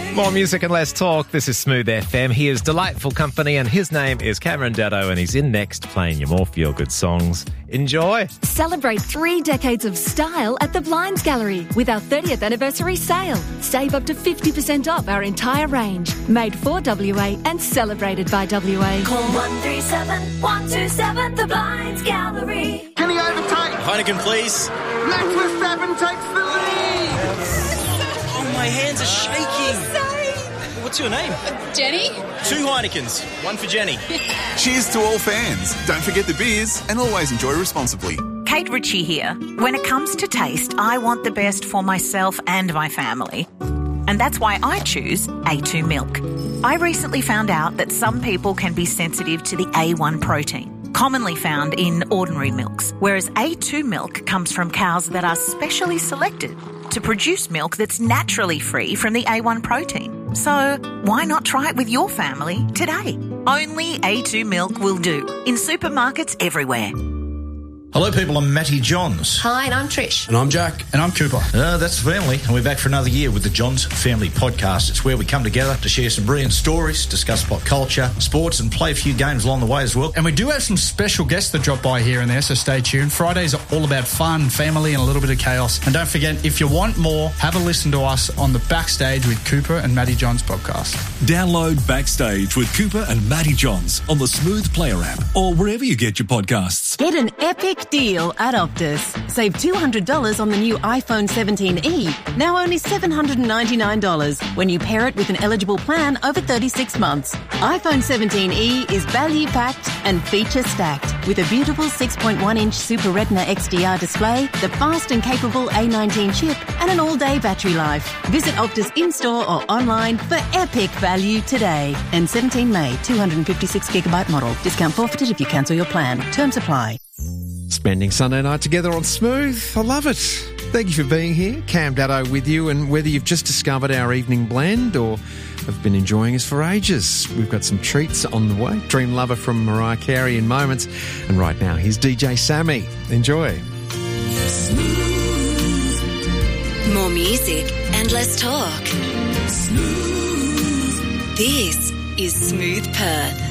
More music and less talk. This is Smooth FM. He is delightful company and his name is Cameron Daddo and he's in next playing you more feel-good songs. Enjoy. Celebrate 3 decades of style at the Blinds Gallery with our 30th anniversary sale. Save up to 50% off our entire range. Made for WA and celebrated by WA. Call 137 127 the Blinds Gallery. Can he overtake? Heineken, please. Max Verstappen takes the lead. Oh, my hands are shaking. What's your name? Jenny? 2 Heinekens. 1 for Jenny. Cheers to all fans. Don't forget the beers and always enjoy responsibly. Kate Ritchie here. When it comes to taste, I want the best for myself and my family. And that's why I choose A2 milk. I recently found out that some people can be sensitive to the A1 protein, commonly found in ordinary milks, whereas A2 milk comes from cows that are specially selected to produce milk that's naturally free from the A1 protein. So why not try it with your family today? Only A2 milk will do in supermarkets everywhere. Hello, people. I'm Matty Johns. Hi, and I'm Trish. And I'm Jack. And I'm Cooper. That's the family. And we're back for another year with the Johns Family Podcast. It's where we come together to share some brilliant stories, discuss pop culture, sports, and play a few games along the way as well. And we do have some special guests that drop by here and there, so stay tuned. Fridays are all about fun, family, and a little bit of chaos. And don't forget, if you want more, have a listen to us on the Backstage with Cooper and Matty Johns podcast. Download Backstage with Cooper and Matty Johns on the Smooth Player app or wherever you get your podcasts. Get an epic deal at Optus. Save $200 on the new iPhone 17e, now only $799 when you pair it with an eligible plan over 36 months. iPhone 17e is value-packed and feature-stacked with a beautiful 6.1-inch Super Retina XDR display, the fast and capable A19 chip, and an all-day battery life. Visit Optus in-store or online for epic value today. And 17 May, 256GB model. Discount forfeited if you cancel your plan. Terms apply. Spending Sunday night together on Smooth. I love it. Thank you for being here. Cam Daddo with you, and whether you've just discovered our evening blend or have been enjoying us for ages, we've got some treats on the way. Dream Lover from Mariah Carey in moments. And right now, here's DJ Sammy. Enjoy. Smooth. More music and less talk. Smooth. This is Smooth Perth.